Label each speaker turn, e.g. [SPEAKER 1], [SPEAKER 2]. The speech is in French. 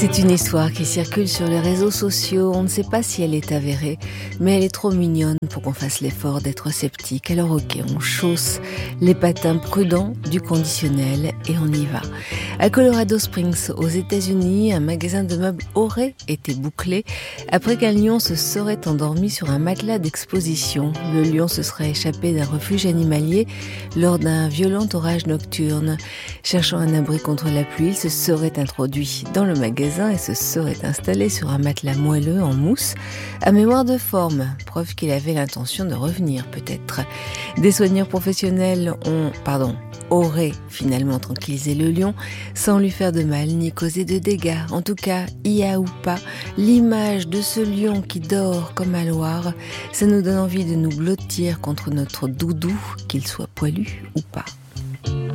[SPEAKER 1] C'est une histoire qui circule sur les réseaux sociaux. On ne sait pas si elle est avérée, mais elle est trop mignonne pour qu'on fasse l'effort d'être sceptique. Alors ok, on chausse les patins prudents du conditionnel et on y va. À Colorado Springs, aux États-Unis, un magasin de meubles aurait été bouclé après qu'un lion se serait endormi sur un matelas d'exposition. Le lion se serait échappé d'un refuge animalier lors d'un violent orage nocturne. Cherchant un abri contre la pluie, il se serait introduit dans le magasin et se serait installé sur un matelas moelleux en mousse à mémoire de forme, preuve qu'il avait l'intention de revenir peut-être. Des soigneurs professionnels auraient finalement tranquillisé le lion sans lui faire de mal ni causer de dégâts. En tout cas, IA ou pas, l'image de ce lion qui dort comme à Loire, ça nous donne envie de nous blottir contre notre doudou, qu'il soit poilu ou pas.